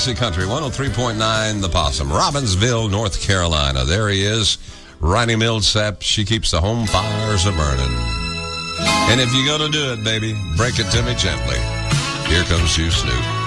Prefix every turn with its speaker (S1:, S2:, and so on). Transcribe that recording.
S1: Classic Country, 103.9 The Possum, Robbinsville, North Carolina. There he is, Ronnie Millsap. She keeps the home fires a-burning. And if you're going to do it, baby, break it to me gently. Here comes Shoe Snoop.